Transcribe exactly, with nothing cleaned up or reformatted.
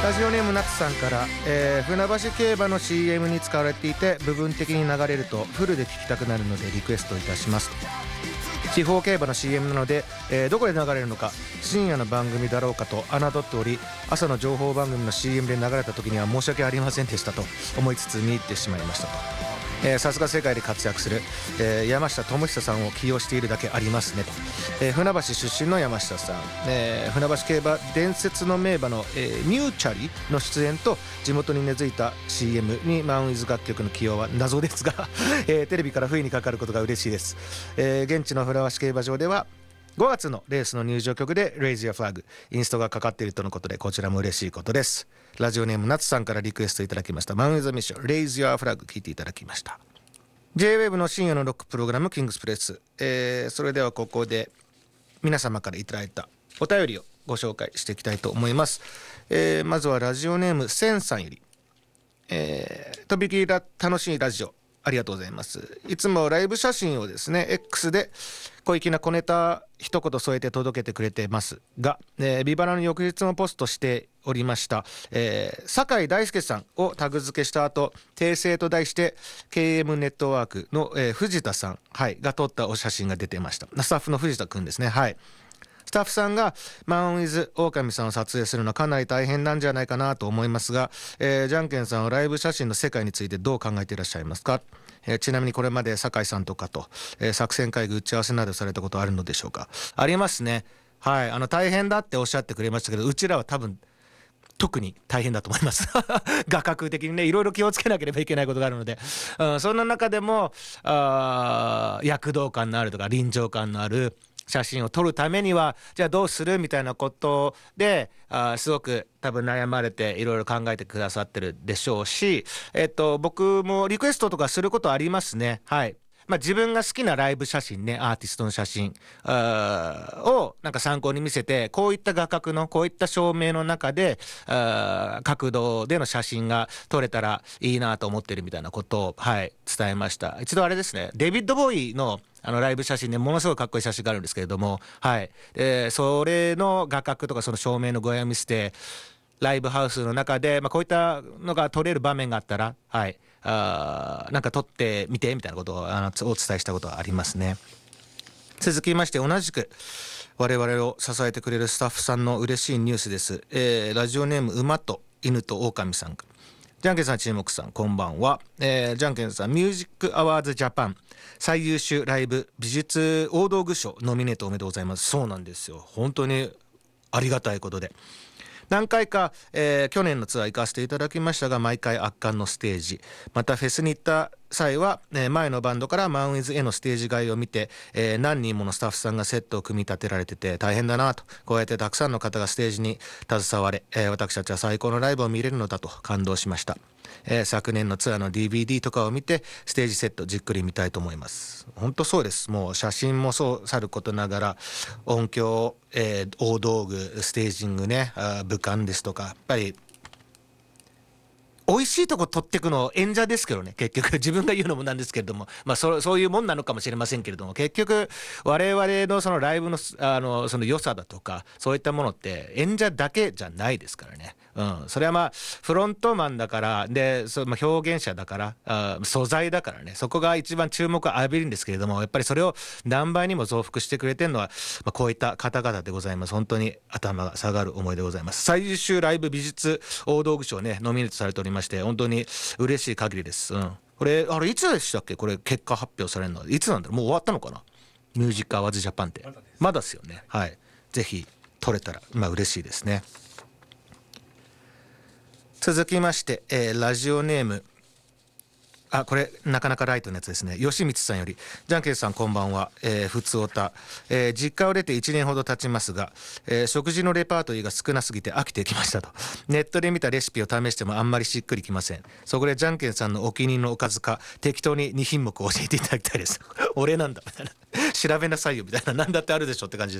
ラジオネームナツさんから、えー、船橋競馬の シーエム に使われていて部分的に流れるとフルで聴きたくなるのでリクエストいたします。地方競馬の シーエム なので、えー、どこで流れるのか深夜の番組だろうかと侮っており、朝の情報番組の シーエム で流れた時には申し訳ありませんでしたと思いつつ見入ってしまいましたと。さすが世界で活躍する、えー、山下智久さんを起用しているだけありますねと、えー、船橋出身の山下さん、えー、船橋競馬伝説の名馬の、えー、ミューチャリの出演と地元に根付いた シーエム にマンウィズ楽曲の起用は謎ですが、えー、テレビから不意にかかることが嬉しいです。えー、現地の船橋競馬場ではごがつのレースの入場曲で Raise Your Flag インストがかかっているとのことで、こちらも嬉しいことです。ラジオネームナツさんからリクエストいただきましたマンウィズミッション Raise Your Flag 聞いていただきました。 ジェイウェーブ の深夜のロックプログラムキングスプレス、えー、それではここで皆様からいただいたお便りをご紹介していきたいと思います。えー、まずはラジオネームセンさんより、えー、とびきり楽しいラジオありがとうございます。いつもライブ写真をですね X で小粋な小ネタ一言添えて届けてくれてますが、えー、ビバラの翌日もポストしておりました、えー、酒井大輔さんをタグ付けした後訂正と題して ケーエム ネットワークの、えー、藤田さん、はい、が撮ったお写真が出てました。スタッフの藤田くんですね。はい、スタッフさんがマンウィズ狼さんを撮影するのはかなり大変なんじゃないかなと思いますが、えー、じゃんけんさんはライブ写真の世界についてどう考えていらっしゃいますか。えー、ちなみにこれまで酒井さんとかと、えー、作戦会議打ち合わせなどされたことあるのでしょうか。ありますね。はい、あの大変だっておっしゃってくれましたけど、うちらは多分特に大変だと思います画角的にねいろいろ気をつけなければいけないことがあるので、うん、そんな中でもあ躍動感のあるとか臨場感のある写真を撮るためにはじゃあどうするみたいなことで、あすごく多分悩まれていろいろ考えてくださってるでしょうし、えっと僕もリクエストとかすることありますね。はい、まあ、自分が好きなライブ写真ね、アーティストの写真あをなんか参考に見せて、こういった画角のこういった照明の中であ角度での写真が撮れたらいいなと思ってるみたいなことを、はい、伝えました。一度あれですね、デビッド・ボーイのあのライブ写真でものすごいかっこいい写真があるんですけれども、はい、でそれの画角とかその照明の具合を見せてライブハウスの中で、まあ、こういったのが撮れる場面があったら、はい、あなんか撮ってみてみたいなことをあのお伝えしたことはありますね。続きまして同じく我々を支えてくれるスタッフさんの嬉しいニュースです。えー、ラジオネーム馬と犬と狼さん、じゃんけんさん、注目さん、こんばんは。えー、じゃんけんさん、ミュージックアワーズジャパン最優秀ライブ美術大道具賞ノミネートおめでとうございます。そうなんですよ、本当にありがたいことで何回か、えー、去年のツアー行かせていただきましたが、毎回圧巻のステージ、またフェスに行った際は、えー、前のバンドからマンウィズへのステージ外を見て、えー、何人ものスタッフさんがセットを組み立てられてて大変だなと、こうやってたくさんの方がステージに携われ、えー、私たちは最高のライブを見れるのだと感動しました。えー、昨年のツアーの ディーブイディー とかを見てステージセットじっくり見たいと思います。本当そうです。もう写真もそうさることながら音響、えー、大道具ステージングね、あ武漢ですとか、やっぱり美味しいとこ取ってくの演者ですけどね、結局自分が言うのもなんですけれども、まあ そ, そういうもんなのかもしれませんけれども、結局我々のそのライブのあのその良さだとかそういったものって演者だけじゃないですからね。うん、それはまあフロントマンだからで、そ、まあ、表現者だからあ素材だからね、そこが一番注目を浴びるんですけれども、やっぱりそれを何倍にも増幅してくれてるのは、まあ、こういった方々でございます。本当に頭が下がる思いでございます。最優秀ライブ美術大道具賞ねノミネートされておりまして、本当に嬉しい限りです。うん、これあれいつでしたっけ、これ結果発表されるのはいつなんだろう。もう終わったのかな、ミュージックアワーズジャパンって。まだです、まだですよね。はい、ぜひ取れたらまあ嬉しいですね。続きまして、えー、ラジオネーム、あこれなかなかライトのやつですね。吉光さんより、じゃんけんさんこんばんは。えー、ふつおた、えー、実家を出ていちねんほど経ちますが、えー、食事のレパートリーが少なすぎて飽きてきましたと。ネットで見たレシピを試してもあんまりしっくりきません。そこでじゃんけんさんのお気に入りのおかずか適当にに品目教えていただきたいです俺なんだみたいな調べなさいよみたいな、なんだってあるでしょって感じです